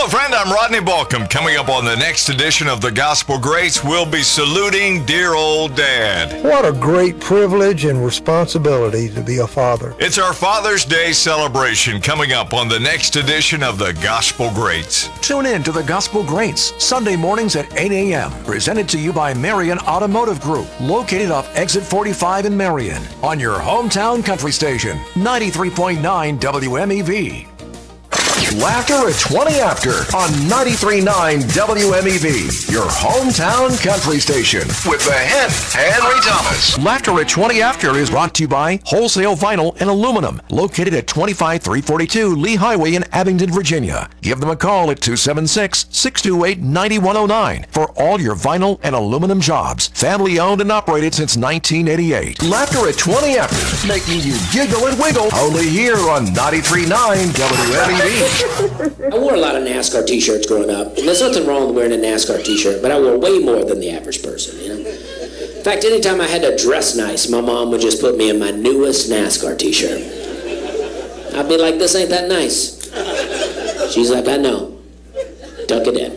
Hello, friend. I'm Rodney Balcom. Coming up on the next edition of the Gospel Greats, we'll be saluting dear old Dad. What a great privilege and responsibility to be a father. It's our Father's Day celebration coming up on the next edition of the Gospel Greats. Tune in to the Gospel Greats, Sunday mornings at 8 a.m. Presented to you by Marion Automotive Group, located off Exit 45 in Marion, on your hometown country station, 93.9 WMEV. Laughter at 20 After on 93.9 WMEV, your hometown country station. With the head, Henry Thomas. Laughter at 20 After is brought to you by Wholesale Vinyl and Aluminum, located at 25342 Lee Highway in Abingdon, Virginia. Give them a call at 276-628-9109 for all your vinyl and aluminum jobs. Family owned and operated since 1988. Laughter at 20 After, making you giggle and wiggle, only here on 93.9 WMEV. I wore a lot of NASCAR t-shirts growing up, and there's nothing wrong with wearing a NASCAR t-shirt, but I wore way more than the average person, you know? In fact, anytime I had to dress nice, my mom would just put me in my newest NASCAR t-shirt. I'd be like, this ain't that nice. She's like, I know. Tuck it in.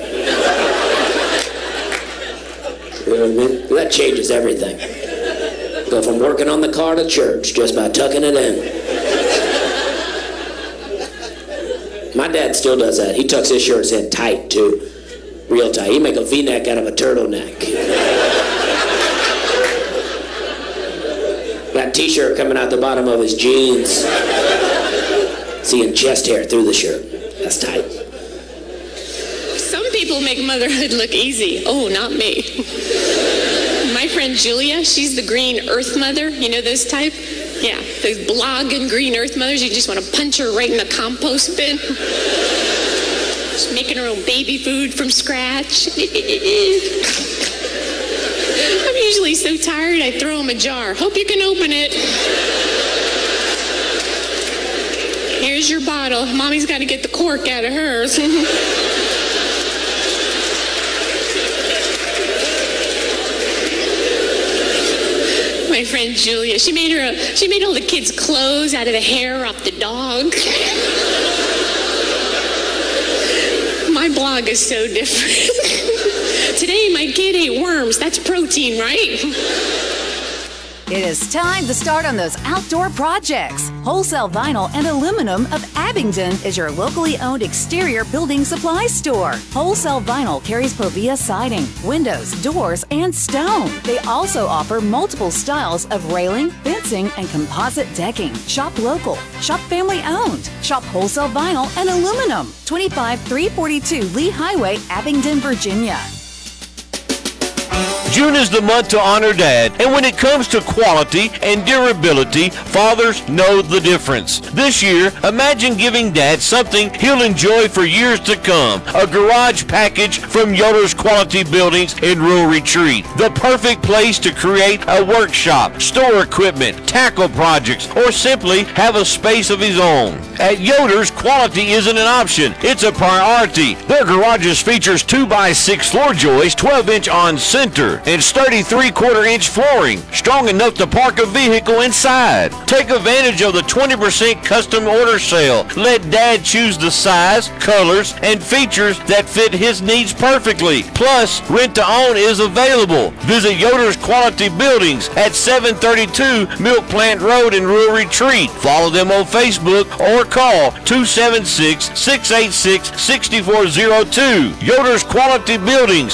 You know what I mean? That changes everything. Go from working on the car to church just by tucking it in. My dad still does that. He tucks his shirts in tight, too. Real tight. He make a V-neck out of a turtleneck. Got a t-shirt coming out the bottom of his jeans. Seeing chest hair through the shirt. That's tight. Some people make motherhood look easy. Oh, not me. My friend Julia, she's the green earth mother. You know those type? Yeah, those blogging green earth mothers, you just want to punch her right in the compost bin. She's making her own baby food from scratch. I'm usually so tired I throw them a jar. Hope you can open it. Here's your bottle. Mommy's got to get the cork out of hers. My friend Julia, she made all the kids' clothes out of the hair off the dog. My blog is so different. Today my kid ate worms. That's protein, right? It is time to start on those outdoor projects. Wholesale Vinyl and Aluminum of Abingdon is your locally owned exterior building supply store. Wholesale Vinyl carries Provia siding, windows, doors, and stone. They also offer multiple styles of railing, fencing, and composite decking. Shop local. Shop family owned. Shop Wholesale Vinyl and Aluminum. 25342 Lee Highway, Abingdon, Virginia. June is the month to honor Dad, and when it comes to quality and durability, fathers know the difference. This year, imagine giving Dad something he'll enjoy for years to come. A garage package from Yoder's Quality Buildings in Rural Retreat. The perfect place to create a workshop, store equipment, tackle projects, or simply have a space of his own. At Yoder's, quality isn't an option, it's a priority. Their garages features 2x6 floor joists, 12-inch on center, and sturdy 3/4-inch flooring, strong enough to park a vehicle inside. Take advantage of the 20% custom order sale. Let Dad choose the size, colors, and features that fit his needs perfectly. Plus, rent-to-own is available. Visit Yoder's Quality Buildings at 732 Milk Plant Road in Rural Retreat. Follow them on Facebook or call 276-686-6402. Yoder's Quality Buildings,